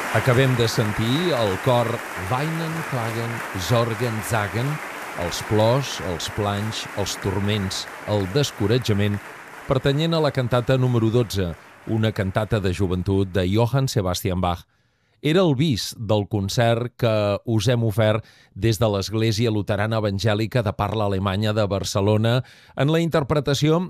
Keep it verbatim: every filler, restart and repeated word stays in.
Acabem de sentir el cor Weinen, Klagen, Sorgen, Zagen, els plors, els planys, els turments, el descoratjament, pertanyent a la cantata número dotze, una cantata de joventut de Johann Sebastian Bach. Era el bis del concert que us hem ofert des de l'Església Luterana Evangèlica de Parla Alemanya de Barcelona en la interpretació